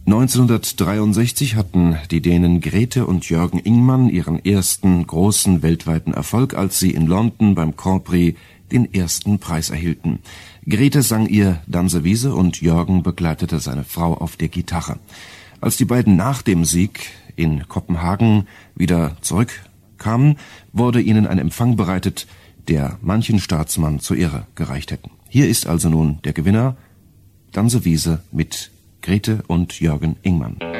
1963 hatten die Dänen Grete und Jørgen Ingmann ihren ersten großen weltweiten Erfolg, als sie in London beim Grand Prix den ersten Preis erhielten. Grete sang ihr Dansewiese und Jørgen begleitete seine Frau auf der Gitarre. Als die beiden nach dem Sieg in Kopenhagen wieder zurückkamen, wurde ihnen ein Empfang bereitet, der manchen Staatsmann zur Ehre gereicht hätten. Hier ist also nun der Gewinner, Dansewiese mit Grete und Jørgen Ingmann.